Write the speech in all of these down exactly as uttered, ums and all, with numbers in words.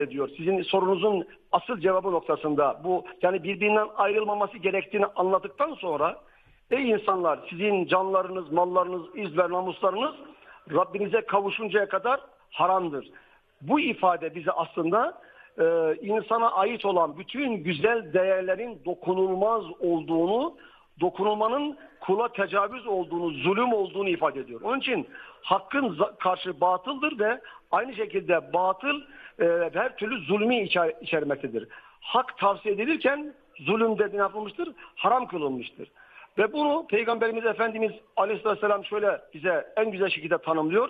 ediyor. Sizin sorunuzun asıl cevabı noktasında bu, yani birbirinden ayrılmaması gerektiğini anladıktan sonra, ey insanlar, sizin canlarınız, mallarınız, iz ve namuslarınız Rabbinize kavuşuncaya kadar haramdır. Bu ifade bize aslında e, insana ait olan bütün güzel değerlerin dokunulmaz olduğunu, dokunulmanın kula tecavüz olduğunu, zulüm olduğunu ifade ediyor. Onun için hakkın karşı batıldır ve aynı şekilde batıl e, her türlü zulmü içer, içermektedir. Hak tavsiye edilirken zulüm de ne yapılmıştır? Haram kılınmıştır. Ve bunu Peygamberimiz Efendimiz Aleyhisselam şöyle bize en güzel şekilde tanımlıyor.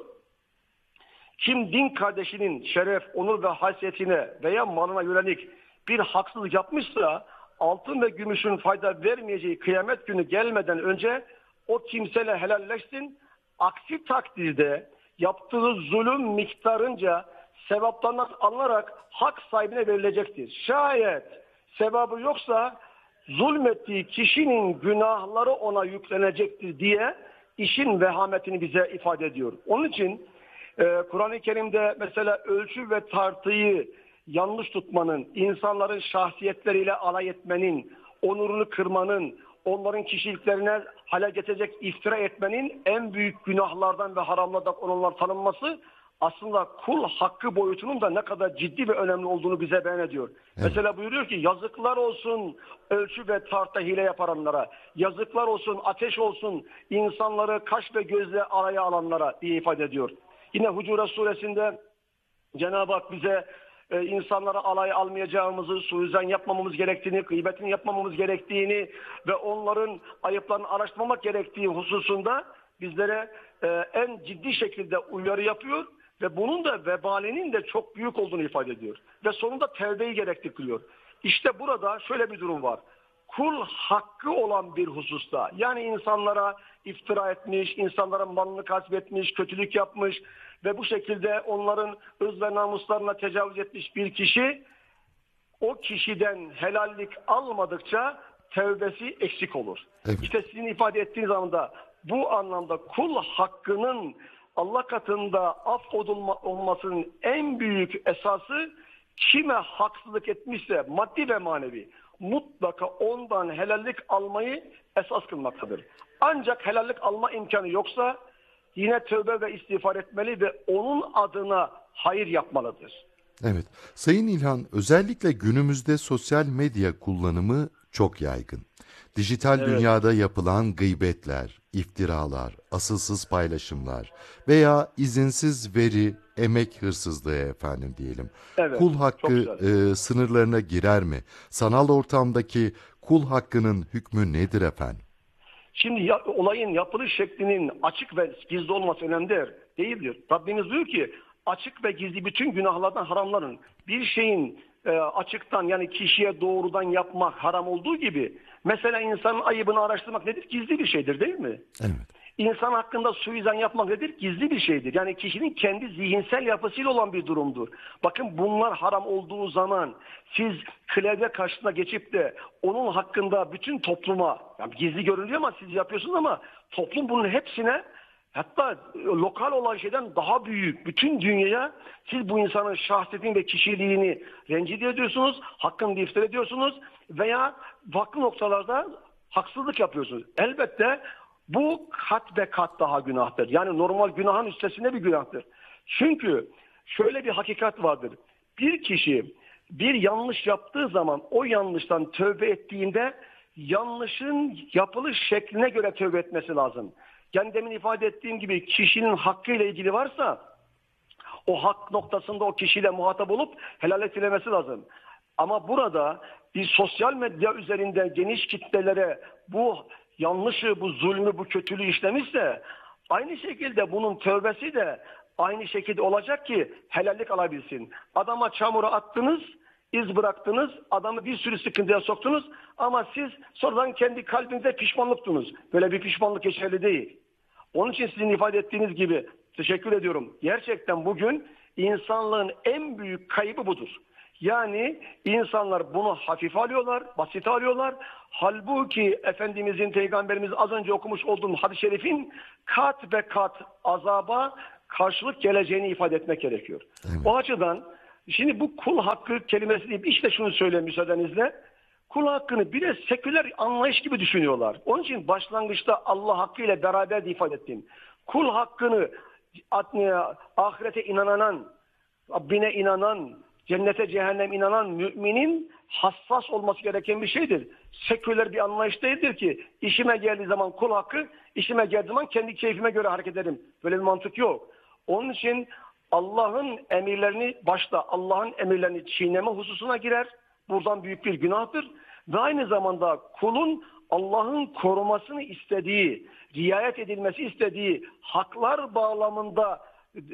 Kim din kardeşinin şeref, onur ve haysiyetine veya malına yönelik bir haksızlık yapmışsa, altın ve gümüşün fayda vermeyeceği kıyamet günü gelmeden önce o kimseyle helalleşsin. Aksi takdirde yaptığı zulüm miktarınca sevaplarından alınarak hak sahibine verilecektir. Şayet sevabı yoksa zulmettiği kişinin günahları ona yüklenecektir diye işin vehametini bize ifade ediyor. Onun için e, Kur'an-ı Kerim'de mesela ölçü ve tartıyı yanlış tutmanın, insanların şahsiyetleriyle alay etmenin, onurunu kırmanın, onların kişiliklerine hale getirecek iftira etmenin en büyük günahlardan ve haramlardan olanlar tanınması aslında kul hakkı boyutunun da ne kadar ciddi ve önemli olduğunu bize beyan ediyor. Evet. Mesela buyuruyor ki yazıklar olsun ölçü ve tartta hile yapanlara, yazıklar olsun, ateş olsun insanları kaş ve gözle araya alanlara diye ifade ediyor. Yine Hucurat suresinde Cenab-ı Hak bize e, insanlara alay almayacağımızı, suizan yapmamamız gerektiğini, gıybetini yapmamamız gerektiğini ve onların ayıplarını araştırmamak gerektiği hususunda bizlere e, en ciddi şekilde uyarı yapıyor. Ve bunun da vebalinin de çok büyük olduğunu ifade ediyor. Ve sonunda tevbeyi gerekli kılıyor. İşte burada şöyle bir durum var. Kul hakkı olan bir hususta, yani insanlara iftira etmiş, insanların malını gasp etmiş, kötülük yapmış ve bu şekilde onların öz ve namuslarına tecavüz etmiş bir kişi, o kişiden helallik almadıkça tevbesi eksik olur. Evet. İşte sizin ifade ettiğiniz anda bu anlamda kul hakkının Allah katında af olmasının en büyük esası, kime haksızlık etmişse maddi ve manevi mutlaka ondan helallik almayı esas kılmaktadır. Ancak helallik alma imkanı yoksa yine tövbe ve istiğfar etmeli ve onun adına hayır yapmalıdır. Evet. Sayın İlhan, özellikle günümüzde sosyal medya kullanımı çok yaygın. Dijital evet. dünyada yapılan gıybetler, iftiralar, asılsız paylaşımlar veya izinsiz veri, emek hırsızlığı efendim diyelim. Evet, kul hakkı e, sınırlarına girer mi? Sanal ortamdaki kul hakkının hükmü nedir efendim? Şimdi ya, olayın yapılış şeklinin açık ve gizli olması önemlidir, değildir. Rabbimiz diyor ki açık ve gizli bütün günahlardan haramlanın. Bir şeyin e, açıktan, yani kişiye doğrudan yapmak haram olduğu gibi, mesela insanın ayıbını araştırmak nedir? Gizli bir şeydir, değil mi? Evet. İnsan hakkında suizan yapmak nedir? Gizli bir şeydir. Yani kişinin kendi zihinsel yapısıyla olan bir durumdur. Bakın bunlar haram olduğu zaman siz klavye karşısına geçip de onun hakkında bütün topluma, yani gizli görünüyor ama siz yapıyorsunuz ama toplum bunun hepsine, hatta lokal olan şeyden daha büyük bütün dünyaya siz bu insanın şahsiyetini ve kişiliğini rencide ediyorsunuz, hakkını iftira ediyorsunuz veya farklı noktalarda haksızlık yapıyorsunuz. Elbette bu kat ve kat daha günahtır. Yani normal günahın üstesinde bir günahtır. Çünkü şöyle bir hakikat vardır. Bir kişi bir yanlış yaptığı zaman o yanlıştan tövbe ettiğinde yanlışın yapılış şekline göre tövbe etmesi lazım. Yani demin ifade ettiğim gibi kişinin hakkıyla ilgili varsa o hak noktasında o kişiyle muhatap olup helal dilemesi lazım. Ama burada bir sosyal medya üzerinde geniş kitlelere bu yanlışı, bu zulmü, bu kötülüğü işlemişse aynı şekilde bunun tövbesi de aynı şekilde olacak ki helallik alabilsin. Adama çamura attınız, iz bıraktınız, adamı bir sürü sıkıntıya soktunuz ama siz sonradan kendi kalbinize pişmanlık duydunuz. Böyle bir pişmanlık geçerli değil. Onun için sizin ifade ettiğiniz gibi teşekkür ediyorum. Gerçekten bugün insanlığın en büyük kaybı budur. Yani insanlar bunu hafife alıyorlar, basit alıyorlar. Halbuki Efendimizin, Peygamberimiz az önce okumuş olduğum hadis-i şerifin kat ve kat azaba karşılık geleceğini ifade etmek gerekiyor. Evet. O açıdan Şimdi bu kul hakkı kelimesi değil, işte şunu söyleyeyim müsaadenizle. Kul hakkını bir de seküler anlayış gibi düşünüyorlar. Onun için başlangıçta Allah hakkıyla beraber de ifade ettim. Kul hakkını ahirete inanan, Rabbine inanan, cennete cehennem inanan müminin hassas olması gereken bir şeydir. Seküler bir anlayış değildir ki işime geldiği zaman kul hakkı, işime geldiği zaman kendi keyfime göre hareket ederim. Böyle bir mantık yok. Onun için Allah'ın emirlerini, başta Allah'ın emirlerini çiğneme hususuna girer. Buradan büyük bir günahtır. Ve aynı zamanda kulun Allah'ın korumasını istediği, riayet edilmesi istediği haklar bağlamında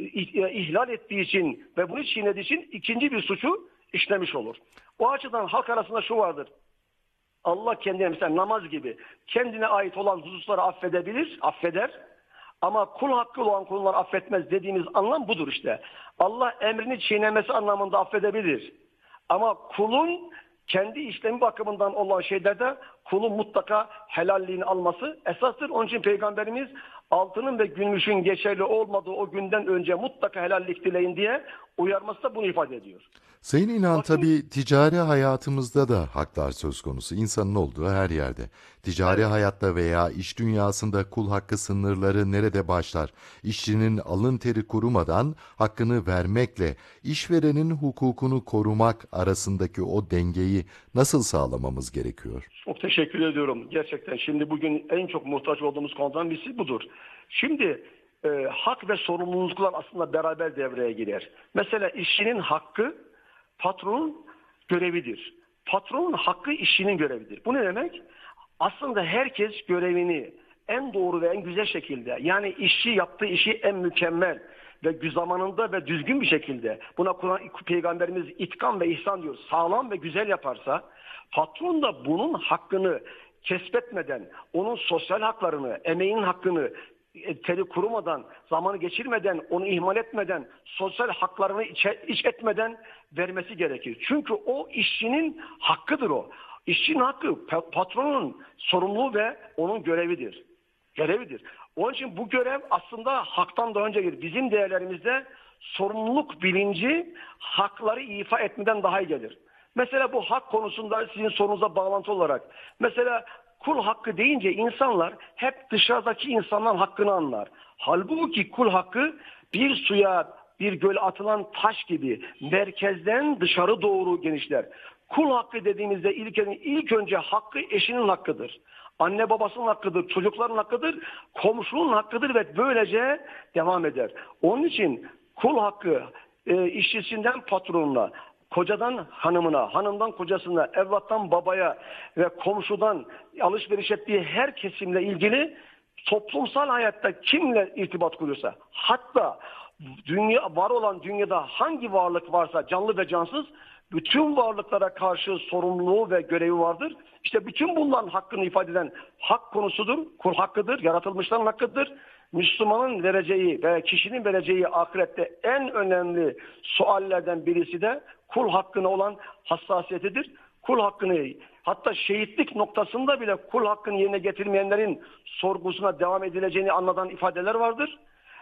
ihlal ettiği için ve bunu çiğnediği için ikinci bir suçu işlemiş olur. O açıdan halk arasında şu vardır. Allah kendine, mesela namaz gibi kendine ait olan hususları affedebilir, affeder. Ama kul hakkı olan konular affetmez dediğimiz anlam budur işte. Allah emrini çiğnemesi anlamında affedebilir. Ama kulun kendi işlemi bakımından olan şeylerde kulun mutlaka helalliğini alması esastır. Onun için Peygamberimiz altının ve gümüşün geçerli olmadığı o günden önce mutlaka helallik dileyin diye uyarması da bunu ifade ediyor. Sayın İlhan, Bakın, tabii ticari hayatımızda da haklar söz konusu. İnsanın olduğu her yerde. Ticari Evet. hayatta veya iş dünyasında kul hakkı sınırları nerede başlar? İşçinin alın teri kurumadan hakkını vermekle işverenin hukukunu korumak arasındaki o dengeyi nasıl sağlamamız gerekiyor? Çok teşekkür ediyorum. Gerçekten şimdi bugün en çok muhtaç olduğumuz konudan birisi budur. Şimdi e, hak ve sorumluluklar aslında beraber devreye girer. Mesela işçinin hakkı patronun görevidir. Patronun hakkı işçinin görevidir. Bu ne demek? Aslında herkes görevini en doğru ve en güzel şekilde, yani işçi yaptığı işi en mükemmel ve zamanında ve düzgün bir şekilde, buna Kur'an Peygamberimiz itkan ve ihsan diyor, sağlam ve güzel yaparsa, patron da bunun hakkını kesbetmeden, onun sosyal haklarını, emeğinin hakkını teri kurumadan, zamanı geçirmeden, onu ihmal etmeden, sosyal haklarını iç, iç etmeden vermesi gerekir. Çünkü o işçinin hakkıdır o. İşçinin hakkı patronun sorumluluğu ve onun görevidir. Görevidir. Onun için bu görev aslında haktan daha önce gelir. Bizim değerlerimizde sorumluluk bilinci hakları ifa etmeden daha iyi gelir. Mesela bu hak konusunda sizin sorunuza bağlantı olarak, mesela kul hakkı deyince insanlar hep dışarıdaki insanların hakkını anlar. Halbuki kul hakkı bir suya, bir göle atılan taş gibi merkezden dışarı doğru genişler. Kul hakkı dediğimizde ilk, ilk önce hakkı eşinin hakkıdır. Anne babasının hakkıdır, çocukların hakkıdır, komşunun hakkıdır ve böylece devam eder. Onun için kul hakkı e, işçisinden patronuna, kocadan hanımına, hanımdan kocasına, evlattan babaya ve komşudan alışveriş ettiği her kesimle ilgili toplumsal hayatta kimle irtibat kuruyorsa, hatta dünya, var olan dünyada hangi varlık varsa, canlı ve cansız, bütün varlıklara karşı sorumluluğu ve görevi vardır. İşte bütün bunların hakkını ifade eden hak konusudur, kul hakkıdır, yaratılmışların hakkıdır. Müslümanın vereceği ve kişinin vereceği ahirette en önemli suallerden birisi de kul hakkına olan hassasiyetidir. Kul hakkını, hatta şehitlik noktasında bile kul hakkını yerine getirmeyenlerin sorgusuna devam edileceğini anlatan ifadeler vardır.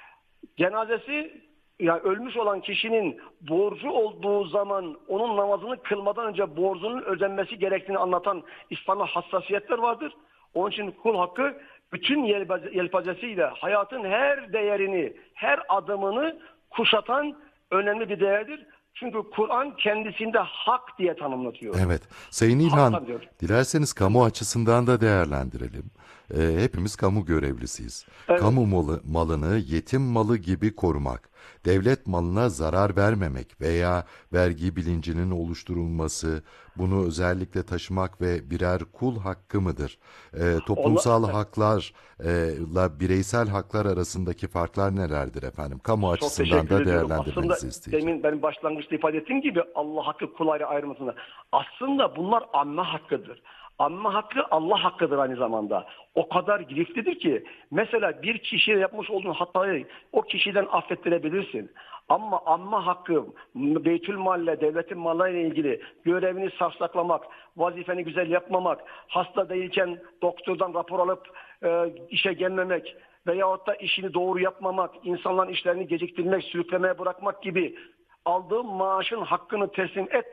Cenazesi, yani ölmüş olan kişinin borcu olduğu zaman onun namazını kılmadan önce borcunun ödenmesi gerektiğini anlatan İslam'a hassasiyetler vardır. Onun için kul hakkı bütün yelpazesiyle hayatın her değerini, her adımını kuşatan önemli bir değerdir. Çünkü Kur'an kendisinde hak diye tanımlatıyor. Evet. Sayın İlhan, Haktan diyor. dilerseniz kamu açısından da değerlendirelim. Ee, hepimiz kamu görevlisiyiz. Evet. Kamu malı, malını yetim malı gibi korumak, devlet malına zarar vermemek veya vergi bilincinin oluşturulması, bunu özellikle taşımak ve birer kul hakkı mıdır? Ee, toplumsal Allah, haklarla bireysel haklar arasındaki farklar nelerdir efendim? Kamu çok açısından teşekkür da ediyorum. değerlendirmenizi Aslında isteyeceğim. demin benim başlangıçta ifade ettiğim gibi Allah hakkı kul ayrı ayırmasında. Aslında bunlar amme hakkıdır. Amme hakkı Allah hakkıdır aynı zamanda. O kadar giriftlidir ki mesela bir kişiye yapmış olduğun hatayı o kişiden affettirebilirsin. Ama amme hakkı beytül malle, devletin mallarıyla ilgili görevini savsaklamak, vazifeni güzel yapmamak, hasta değilken doktordan rapor alıp e, işe gelmemek veyahut da işini doğru yapmamak, insanların işlerini geciktirmek, sürüklemeye bırakmak gibi aldığım maaşın hakkını teslim et